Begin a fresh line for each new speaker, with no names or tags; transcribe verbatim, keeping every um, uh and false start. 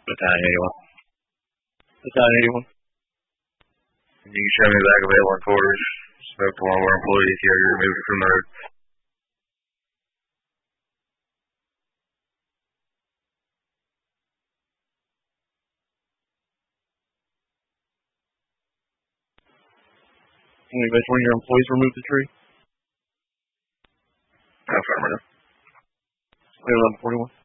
Battalion eighty-one.
Battalion eighty-one.
You can show me the back available in quarters. Spoke to one of our employees here. You removed it from the road.
Anybody, one of your employees removed the tree?
Affirmative.
eleven forty-one.